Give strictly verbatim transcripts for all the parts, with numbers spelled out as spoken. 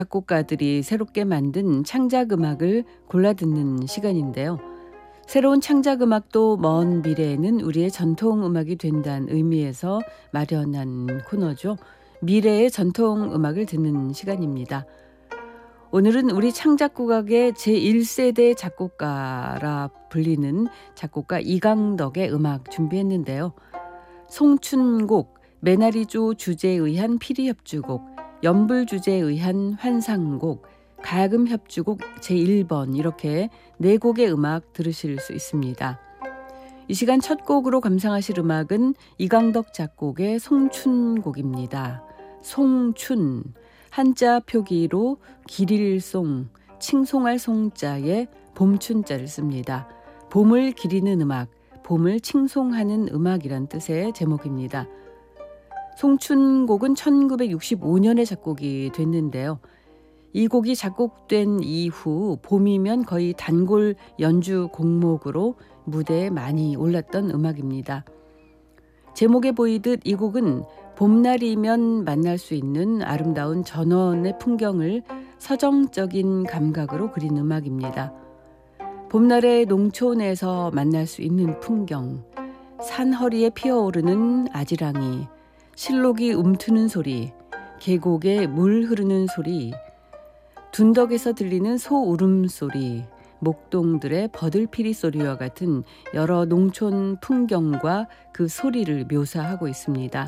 작곡가들이 새롭게 만든 창작 음악을 골라 듣는 시간인데요. 새로운 창작 음악도 먼 미래에는 우리의 전통 음악이 된다는 의미에서 마련한 코너죠. 미래의 전통 음악을 듣는 시간입니다. 오늘은 우리 창작국악의 제일 세대 작곡가라 불리는 작곡가 이강덕의 음악 준비했는데요. 송춘곡, 메나리조 주제에 의한 피리협주곡, 연불주제에 의한 환상곡, 가야금협주곡 제일 번 이렇게 네 곡의 음악 들으실 수 있습니다. 이 시간 첫 곡으로 감상하실 음악은 이강덕 작곡의 송춘곡입니다. 송춘, 한자 표기로 기릴송, 칭송할 송자에 봄춘자를 씁니다. 봄을 기리는 음악, 봄을 칭송하는 음악이란 뜻의 제목입니다. 송춘곡은 천구백육십오 년에 작곡이 됐는데요. 이 곡이 작곡된 이후 봄이면 거의 단골 연주 곡목으로 무대에 많이 올랐던 음악입니다. 제목에 보이듯 이 곡은 봄날이면 만날 수 있는 아름다운 전원의 풍경을 서정적인 감각으로 그린 음악입니다. 봄날의 농촌에서 만날 수 있는 풍경, 산허리에 피어오르는 아지랑이, 실록이 움트는 소리, 계곡에 물 흐르는 소리, 둔덕에서 들리는 소 울음소리, 목동들의 버들피리 소리와 같은 여러 농촌 풍경과 그 소리를 묘사하고 있습니다.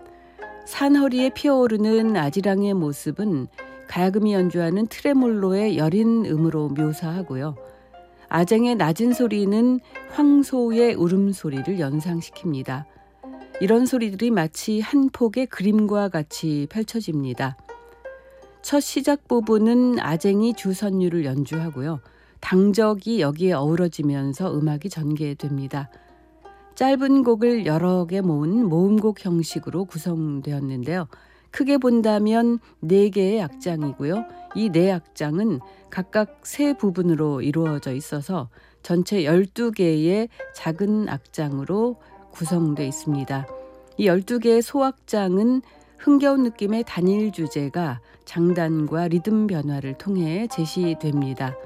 산허리에 피어오르는 아지랑이의 모습은 가야금이 연주하는 트레몰로의 여린 음으로 묘사하고요. 아쟁의 낮은 소리는 황소의 울음소리를 연상시킵니다. 이런 소리들이 마치 한 폭의 그림과 같이 펼쳐집니다. 첫 시작 부분은 아쟁이 주선율을 연주하고요. 당적이 여기에 어우러지면서 음악이 전개됩니다. 짧은 곡을 여러 개 모은 모음곡 형식으로 구성되었는데요. 크게 본다면 네 개의 악장이고요. 이 네 악장은 각각 세 부분으로 이루어져 있어서 전체 열두 개의 작은 악장으로 구성되어 있습니다. 이 열두 개의 소악장은 흥겨운 느낌의 단일 주제가 장단과 리듬 변화를 통해 제시됩니다.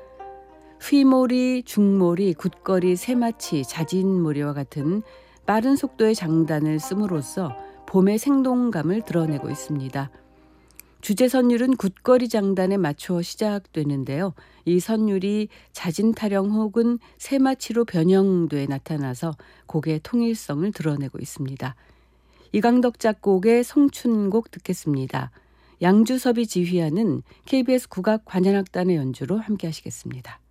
휘몰이, 중몰이, 굿거리, 세마치, 자진몰이와 같은 빠른 속도의 장단을 씀으로써 봄의 생동감을 드러내고 있습니다. 주제 선율은 굿거리 장단에 맞춰 시작되는데요. 이 선율이 자진 타령 혹은 세마치로 변형돼 나타나서 곡의 통일성을 드러내고 있습니다. 이강덕 작곡의 송춘곡 듣겠습니다. 양주섭이 지휘하는 케이비에스 국악관현악단의 연주로 함께 하시겠습니다.